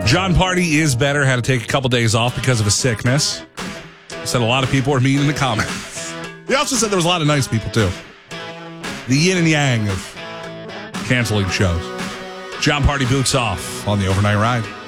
John Party is better. Had to take a couple days off because of a sickness. Said a lot of people are mean in the comments. He also said there was a lot of nice people, too. The yin and yang of canceling shows. John Party boots off on the Overnight Ride.